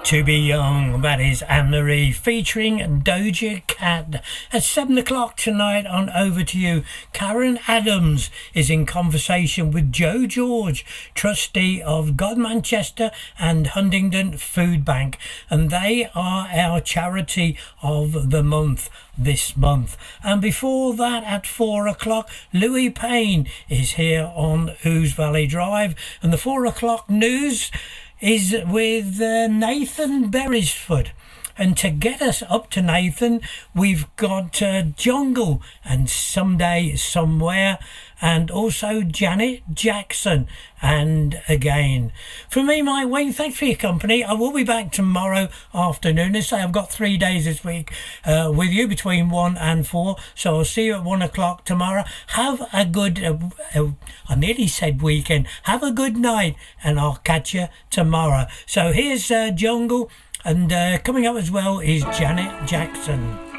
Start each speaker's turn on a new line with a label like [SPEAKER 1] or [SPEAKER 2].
[SPEAKER 1] To Be Young, that is Anne-Marie featuring Doja Cat. At 7 o'clock tonight on Over to You, Karen Adams is in conversation with Joe George, trustee of God Manchester and Huntingdon Food Bank, and they are our charity of the month this month. And before that, at 4 o'clock, Louis Payne is here on Ouse Valley Drive, and the 4 o'clock news is with Nathan Beresford. And to get us up to Nathan, we've got Jungle and Someday Somewhere, and also Janet Jackson. And again, from me, Mike Wayne, thanks for your company. I will be back tomorrow afternoon. As I say, I've got 3 days this week with you between 1 and 4. So I'll see you at 1 o'clock tomorrow. Have a good, I nearly said weekend. Have a good night, and I'll catch you tomorrow. So here's Jungle, and coming up as well is Janet Jackson.